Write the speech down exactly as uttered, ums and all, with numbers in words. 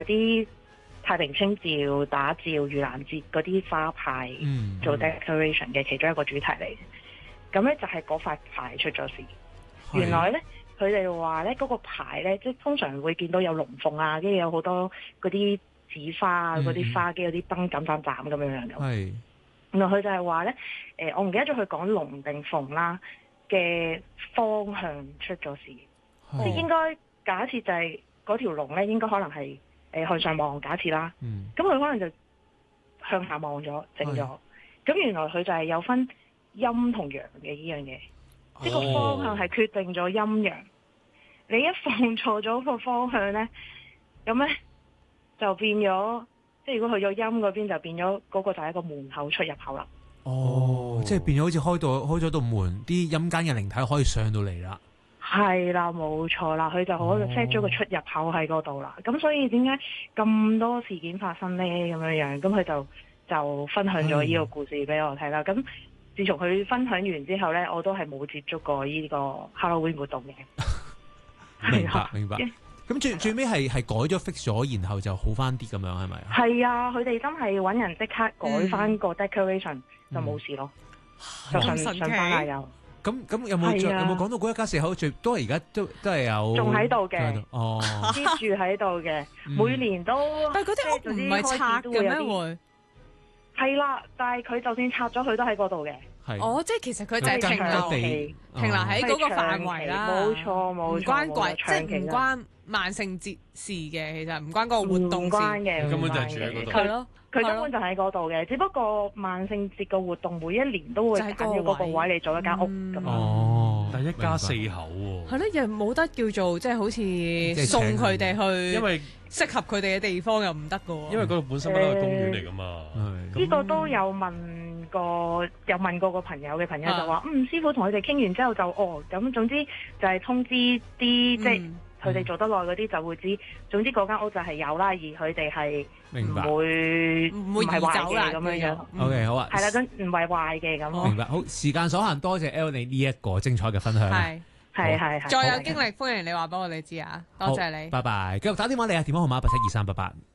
啲太平清醮、打醮、盂蘭節嗰啲花牌做 decoration 嘅其中一個主題嚟。咁咧就係嗰塊牌出咗事。原來咧佢哋話咧嗰個牌咧，即係通常會見到有龍鳳啊，跟住有好多嗰啲紙花啊、嗰啲花機、嗰啲燈閃閃閃咁樣樣嘅。係。原來佢就係話咧，誒我唔記得咗佢講龍定鳳啦嘅方向出咗事，即係應該假設就係嗰條龍咧，應該可能係誒向上望，假設啦。嗯。咁佢可能就向下望咗，整咗。咁原來佢就係有分陰同陽嘅呢樣嘢，即係個方向係決定咗陰陽。你一放錯咗個方向咧，咁咧就變咗。即係如果去咗陰嗰邊，就變咗嗰個就係一個門口出入口啦。 哦，即係變咗好似開到開咗道門，啲陰間嘅靈體可以上到嚟啦。 係啦，冇錯啦，佢就可能 set 咗個出入口喺嗰度啦。咁、哦、所以點解咁多事件發生咧？咁樣樣，咁佢就就分享咗呢個故事俾我睇啦。咁自從佢分享完之後咧，我都係冇接觸過呢個 Halloween 活動嘅。 明白，明白。咁最最尾係係改咗 fix 咗，然後就好翻啲咁樣，係咪？ 係啊，佢哋真係揾人即刻改翻個 decoration、嗯、就冇事咯，嗯、就順順翻啦又。咁咁有冇、啊、有冇講到嗰一家四口最都係而家都都係有仲喺度嘅？ 哦 ，keep 住喺度嘅，每年都。 但係嗰啲屋唔係拆嘅咩會？ 係啦，但係佢就算拆咗，佢都喺嗰度嘅。 哦，即係其實佢就係停留地停留喺嗰個範圍啦。 冇錯冇錯， 唔關鬼，即係唔關萬聖節事嘅，其實唔關嗰個活動事。 唔關嘅， 根本就係住喺嗰度。 係咯，佢根本就喺嗰度嘅，只不過萬聖節嘅活動每一年都會揀咗嗰個位嚟做一間屋咁。 哦，但係一家四口喎。 係咯，又冇得叫做即係好似送佢哋去，因為適合佢哋嘅地方又唔得㗎喎。 因為嗰度本身都係公園嚟㗎嘛。 呢個都有問過，有問過個朋友嘅朋友就話：嗯，師傅同佢哋傾完之後就哦，咁總之就係通知啲即係。佢哋做得耐嗰啲就會知，總之嗰間屋就係有啦，而佢哋係唔會唔係壞嘅咁樣樣。 O K 好啊， 係啦，真唔係壞嘅咁。 明白，好，時間所限，多謝 Elle 你呢一個精彩嘅分享。 係係係係。 再有經歷，歡迎你話俾我哋知啊！多謝你。 拜拜。繼續打電話嚟啊，電話號碼八七二三八八。